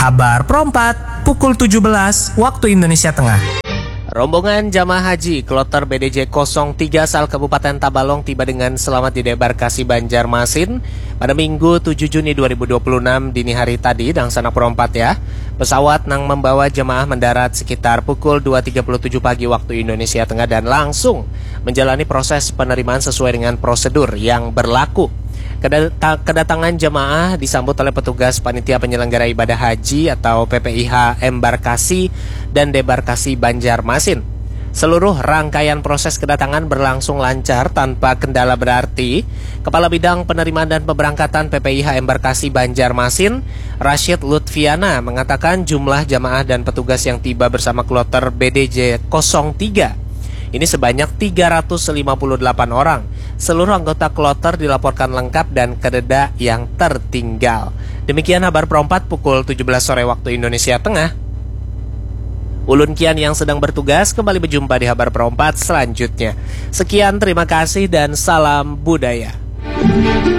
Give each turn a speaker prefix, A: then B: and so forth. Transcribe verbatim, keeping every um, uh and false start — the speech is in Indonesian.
A: Habar Perempat, pukul tujuh belas waktu Indonesia Tengah.
B: Rombongan jamaah haji Kloter B D J nol tiga asal Kabupaten Tabalong tiba dengan selamat di debarkasi Banjarmasin pada Minggu tujuh Juni dua ribu dua puluh enam dini hari tadi dan sanak perempat ya. Pesawat nang membawa jemaah mendarat sekitar pukul dua tiga puluh tujuh pagi waktu Indonesia Tengah dan langsung menjalani proses penerimaan sesuai dengan prosedur yang berlaku. Kedatangan jemaah disambut oleh petugas panitia penyelenggara ibadah haji atau P P I H Embarkasi dan Debarkasi Banjarmasin. Seluruh rangkaian proses kedatangan berlangsung lancar tanpa kendala berarti. Kepala Bidang Penerimaan dan Pemberangkatan P P I H Embarkasi Banjarmasin, Rashid Lutfiana, mengatakan jumlah jamaah dan petugas yang tiba bersama kloter B D J nol tiga ini sebanyak tiga ratus lima puluh delapan orang. Seluruh anggota kloter dilaporkan lengkap dan kededa yang tertinggal. Demikian Habar Perempat pukul tujuh belas sore waktu Indonesia Tengah. Ulun Kian yang sedang bertugas kembali berjumpa di Habar Perempat selanjutnya. Sekian, terima kasih dan salam budaya.